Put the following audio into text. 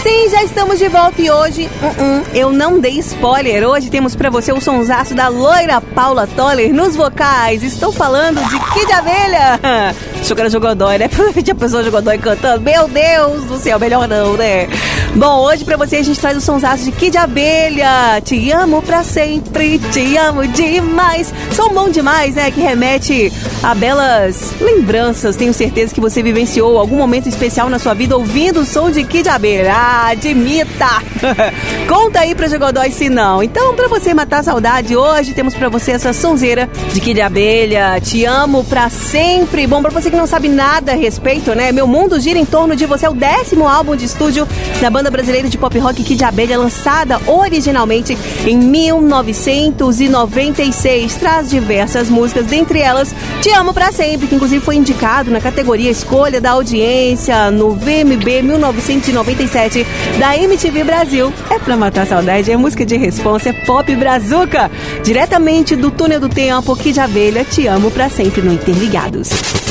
Sim, já estamos de volta e hoje, eu não dei spoiler. Hoje temos pra você o sonsaço da loira Paula Toller nos vocais. Estou falando de Kid Abelha. Achou que era Jogodói, né? Tinha pessoa Jogodói cantando. Meu Deus do céu, melhor não, né? Bom, hoje pra você a gente traz o sonsaço de Kid Abelha. Te amo pra sempre, te amo demais. Som bom demais, né? Que remete a belas lembranças. Tenho certeza que você vivenciou algum momento especial na sua vida ouvindo o som de Kid Abelha. Ah, admita! Conta aí pra Jogodói se não. Então, pra você matar a saudade, hoje temos pra você essa sonzeira de Kid Abelha. Te amo pra sempre. Bom, pra você que não sabe nada a respeito, né? Meu Mundo Gira em Torno de Você é o 10º álbum de estúdio da banda brasileira de pop rock Kid Abelha, lançada originalmente em 1996. Traz diversas músicas, dentre elas Te Amo Pra Sempre, que inclusive foi indicado na categoria Escolha da Audiência no VMB 1997 da MTV Brasil. É pra matar a saudade, é música de responsa, é pop brazuca. Diretamente do túnel do tempo, Kid Abelha, Te Amo Pra Sempre no Interligados.